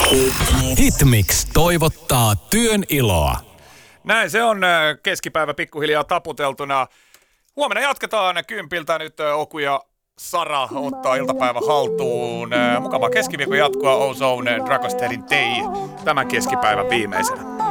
Hitmix toivottaa työn iloa. Näin se on, keskipäivä pikkuhiljaa taputeltuna. Huomenna jatketaan 10 nyt Oku ja Sara ottaa iltapäivä haltuun. Mukavaa keskiviikon jatkoa, Ozone, Dragosterin Tei tämän keskipäivän viimeisenä.